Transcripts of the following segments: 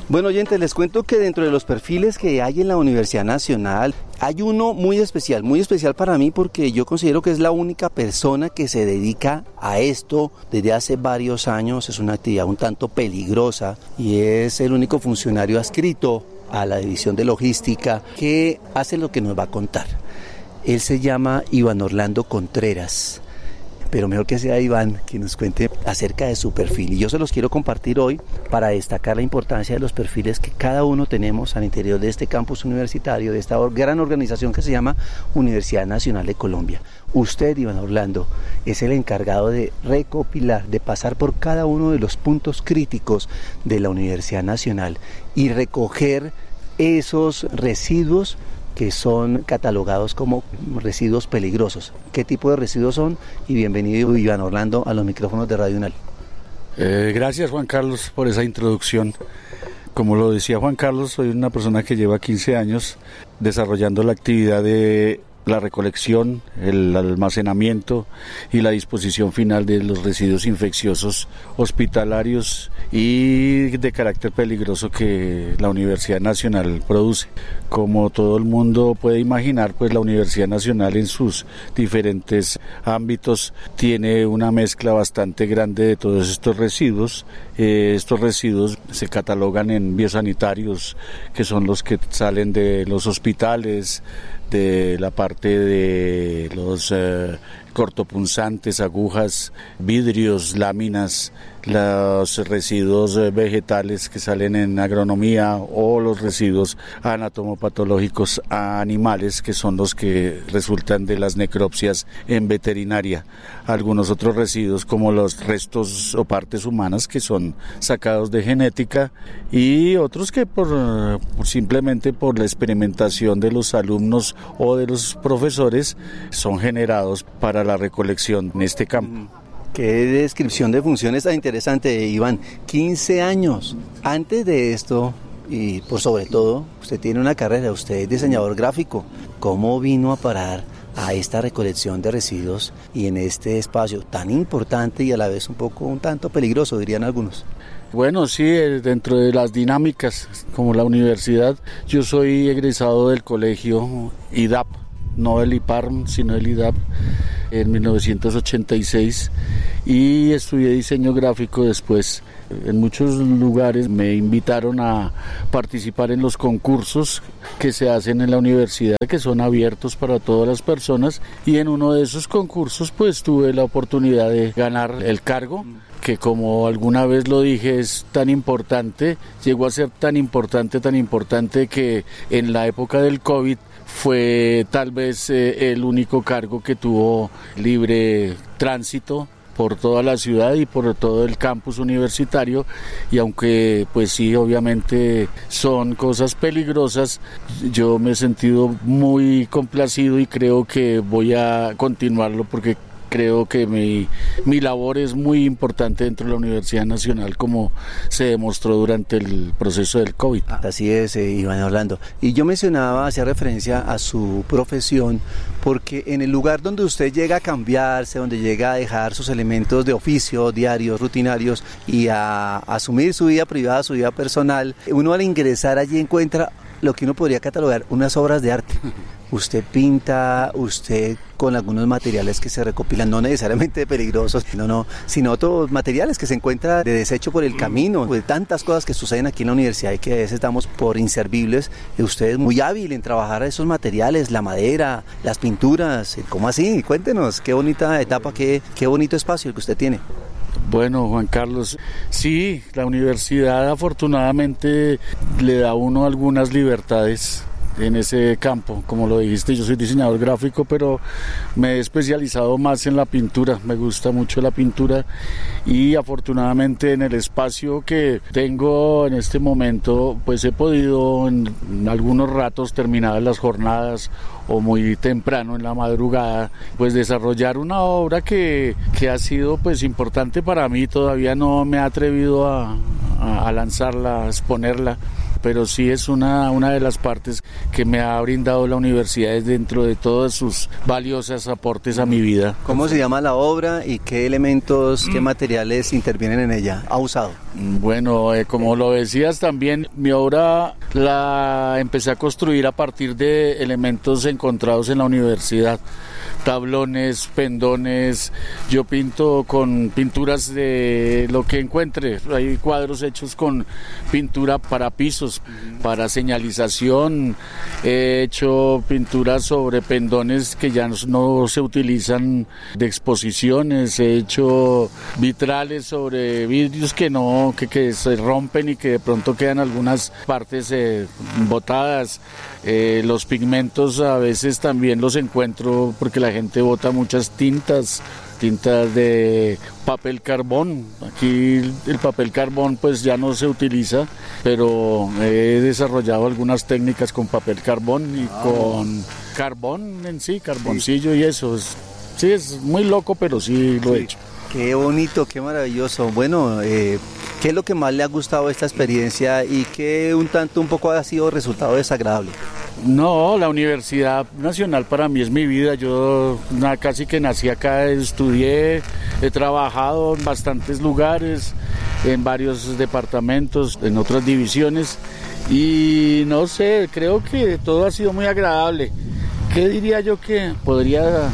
Bueno, oyentes, les cuento que dentro de los perfiles que hay en la Universidad Nacional, hay uno muy especial para mí porque yo considero que es la única persona que se dedica a esto desde hace varios años. Es una actividad un tanto peligrosa y es el único funcionario adscrito a la División de Logística que hace lo que nos va a contar. Él se llama Iván Orlando Contreras. Pero mejor que sea Iván que nos cuente acerca de su perfil. Y yo se los quiero compartir hoy para destacar la importancia de los perfiles que cada uno tenemos al interior de este campus universitario, de esta gran organización que se llama Universidad Nacional de Colombia. Usted, Iván Orlando, es el encargado de recopilar, de pasar por cada uno de los puntos críticos de la Universidad Nacional y recoger esos residuos que son catalogados como residuos peligrosos. ¿Qué tipo de residuos son? Y bienvenido, Iván Orlando, a los micrófonos de Radio UNAL. Gracias, Juan Carlos, por esa introducción. Como lo decía Juan Carlos, soy una persona que lleva 15 años desarrollando la actividad de la recolección, el almacenamiento y la disposición final de los residuos infecciosos hospitalarios y de carácter peligroso que la Universidad Nacional produce. Como todo el mundo puede imaginar, pues la Universidad Nacional en sus diferentes ámbitos tiene una mezcla bastante grande de todos estos residuos. Estos residuos se catalogan en biosanitarios, que son los que salen de los hospitales, de la parte de los cortopunzantes, agujas, vidrios, láminas, los residuos vegetales que salen en agronomía o los residuos anatomopatológicos a animales, que son los que resultan de las necropsias en veterinaria. Algunos otros residuos como los restos o partes humanas que son sacados de genética y otros que simplemente por la experimentación de los alumnos o de los profesores son generados para la recolección en este campo. Qué descripción de funciones tan interesante, Iván. 15 años. Antes de esto, y por sobre todo, usted tiene una carrera, usted es diseñador gráfico. ¿Cómo vino a parar a esta recolección de residuos y en este espacio tan importante y a la vez un tanto peligroso, dirían algunos? Bueno, sí, dentro de las dinámicas, como la universidad, yo soy egresado del colegio IDAP, no del IPARM, sino del IDAP, en 1986, y estudié diseño gráfico después. En muchos lugares me invitaron a participar en los concursos que se hacen en la universidad, que son abiertos para todas las personas, y en uno de esos concursos pues tuve la oportunidad de ganar el cargo, que como alguna vez lo dije es tan importante, llegó a ser tan importante que en la época del COVID fue tal vez el único cargo que tuvo libre tránsito por toda la ciudad y por todo el campus universitario, y aunque pues sí, obviamente son cosas peligrosas, yo me he sentido muy complacido y creo que voy a continuarlo porque creo que mi labor es muy importante dentro de la Universidad Nacional, como se demostró durante el proceso del COVID. Así es, Iván Orlando. Y yo hacía referencia a su profesión, porque en el lugar donde usted llega a cambiarse, donde llega a dejar sus elementos de oficio, diarios, rutinarios, y a asumir su vida privada, su vida personal, uno al ingresar allí encuentra lo que uno podría catalogar unas obras de arte. Usted pinta, usted con algunos materiales que se recopilan, no necesariamente peligrosos, sino otros materiales que se encuentran de desecho por el camino, de tantas cosas que suceden aquí en la universidad y que a veces damos por inservibles. Usted es muy hábil en trabajar esos materiales, la madera, las pinturas. ¿Cómo así? Cuéntenos, qué bonita etapa, qué bonito espacio el que usted tiene. Bueno, Juan Carlos, sí, la universidad afortunadamente le da a uno algunas libertades en ese campo. Como lo dijiste, yo soy diseñador gráfico, pero me he especializado más en la pintura. Me gusta mucho la pintura y afortunadamente en el espacio que tengo en este momento, pues he podido en algunos ratos, terminadas las jornadas o muy temprano en la madrugada, pues desarrollar una obra que ha sido pues importante para mí. Todavía no me he atrevido a lanzarla, a exponerla, pero sí es una de las partes que me ha brindado la universidad dentro de todos sus valiosos aportes a mi vida. ¿Cómo se llama la obra y qué elementos, qué materiales intervienen en ella? ¿Ha usado? Bueno, como lo decías también, mi obra la empecé a construir a partir de elementos encontrados en la universidad. Tablones, pendones, yo pinto con pinturas de lo que encuentre, hay cuadros hechos con pintura para pisos, para señalización, he hecho pinturas sobre pendones que ya no se utilizan de exposiciones, he hecho vitrales sobre vidrios que se rompen y que de pronto quedan algunas partes botadas. Los pigmentos a veces también los encuentro porque la gente bota muchas tintas de papel carbón. Aquí el papel carbón pues ya no se utiliza, pero he desarrollado algunas técnicas con papel carbón y con carbón en sí, carboncillo y eso. Sí, es muy loco, pero sí lo he hecho. Qué bonito, qué maravilloso. Bueno, ¿qué es lo que más le ha gustado de esta experiencia y qué un poco ha sido resultado desagradable? No, la Universidad Nacional para mí es mi vida. Yo casi que nací acá, estudié, he trabajado en bastantes lugares, en varios departamentos, en otras divisiones y no sé, creo que todo ha sido muy agradable. ¿Qué diría yo que podría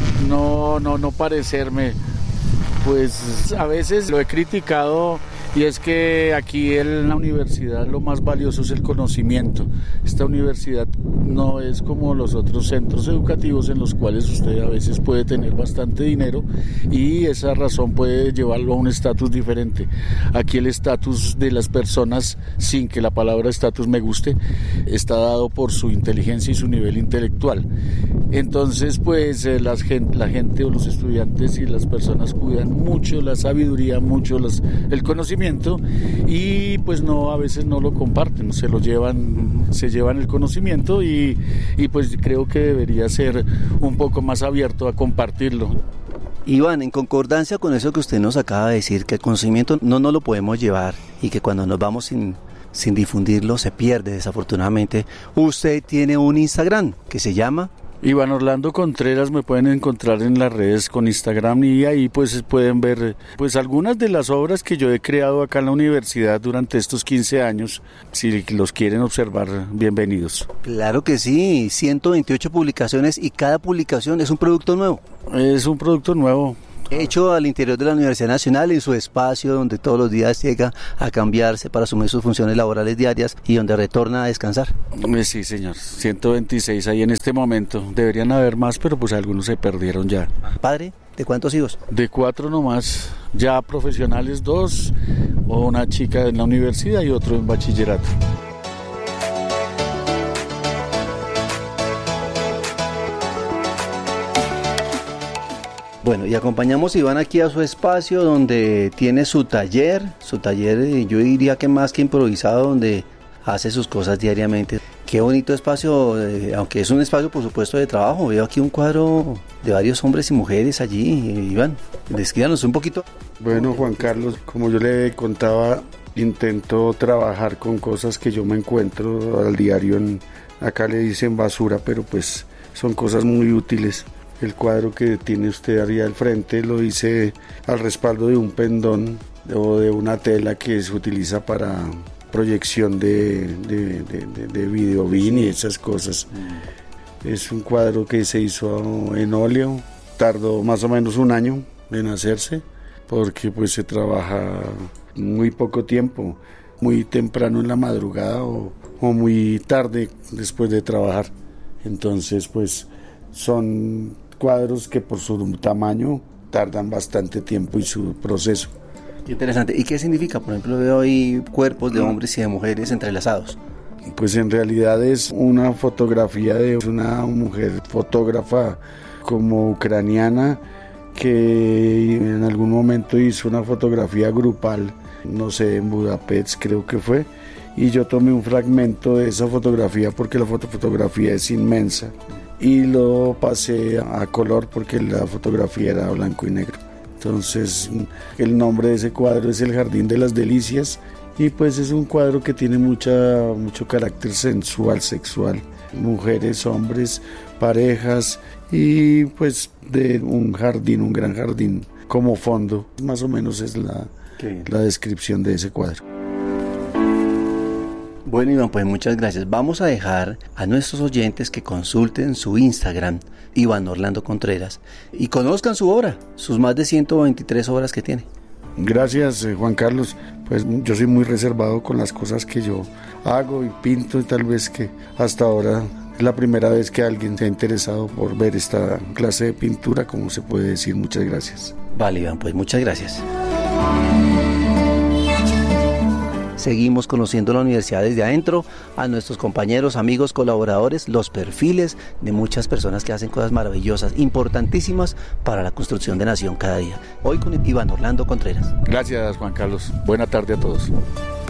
no parecerme? Pues a veces lo he criticado y es que aquí en la universidad lo más valioso es el conocimiento. Esta universidad no es como los otros centros educativos en los cuales usted a veces puede tener bastante dinero y esa razón puede llevarlo a un estatus diferente. Aquí el estatus de las personas, sin que la palabra estatus me guste, está dado por su inteligencia y su nivel intelectual. Entonces pues la gente o los estudiantes y las personas cuidan mucho la sabiduría, mucho el conocimiento y pues a veces no lo comparten, se llevan el conocimiento y pues creo que debería ser un poco más abierto a compartirlo. Iván, en concordancia con eso que usted nos acaba de decir, que el conocimiento no nos lo podemos llevar y que cuando nos vamos sin difundirlo se pierde desafortunadamente, usted tiene un Instagram que se llama Iván Orlando Contreras, me pueden encontrar en las redes con Instagram y ahí pues pueden ver pues algunas de las obras que yo he creado acá en la universidad durante estos 15 años. Si los quieren observar, bienvenidos. Claro que sí, 128 publicaciones y cada publicación es un producto nuevo. Es un producto nuevo. Hecho al interior de la Universidad Nacional, en su espacio donde todos los días llega a cambiarse para asumir sus funciones laborales diarias y donde retorna a descansar. Sí, señor, 126 ahí en este momento. Deberían haber más, pero pues algunos se perdieron ya. ¿Padre? ¿De cuántos hijos? De 4 nomás, ya profesionales 2, una chica en la universidad y otro en bachillerato. Bueno, y acompañamos a Iván aquí a su espacio donde tiene su taller, yo diría que más que improvisado, donde hace sus cosas diariamente. Qué bonito espacio, aunque es un espacio por supuesto de trabajo. Veo aquí un cuadro de varios hombres y mujeres allí. Iván, descríbanos un poquito. Bueno, Juan Carlos, como yo le contaba, intento trabajar con cosas que yo me encuentro al diario. Acá le dicen basura, pero pues son cosas muy útiles. El cuadro que tiene usted arriba al frente lo hice al respaldo de un pendón o de una tela que se utiliza para proyección de videobin y esas cosas. Es un cuadro que se hizo en óleo, tardó más o menos un año en hacerse porque pues se trabaja muy poco tiempo, muy temprano en la madrugada o muy tarde después de trabajar. Entonces pues son cuadros que por su tamaño tardan bastante tiempo y su proceso. Qué interesante. ¿Y qué significa? Por ejemplo, veo ahí cuerpos de hombres y de mujeres entrelazados. Pues en realidad es una fotografía de una mujer fotógrafa como ucraniana que en algún momento hizo una fotografía grupal, no sé, en Budapest creo que fue, y yo tomé un fragmento de esa fotografía porque la fotografía es inmensa. Y lo pasé a color porque la fotografía era blanco y negro. Entonces el nombre de ese cuadro es El Jardín de las Delicias y pues es un cuadro que tiene mucho carácter sensual, sexual, mujeres, hombres, parejas y pues de un jardín, un gran jardín como fondo, más o menos es la descripción de ese cuadro. Bueno, Iván, pues muchas gracias. Vamos a dejar a nuestros oyentes que consulten su Instagram, Iván Orlando Contreras, y conozcan su obra, sus más de 123 obras que tiene. Gracias, Juan Carlos. Pues yo soy muy reservado con las cosas que yo hago y pinto, y tal vez que hasta ahora es la primera vez que alguien se ha interesado por ver esta clase de pintura, como se puede decir. Muchas gracias. Vale, Iván, pues muchas gracias. Seguimos conociendo la universidad desde adentro, a nuestros compañeros, amigos, colaboradores, los perfiles de muchas personas que hacen cosas maravillosas, importantísimas para la construcción de nación cada día. Hoy con Iván Orlando Contreras. Gracias, Juan Carlos. Buena tarde a todos.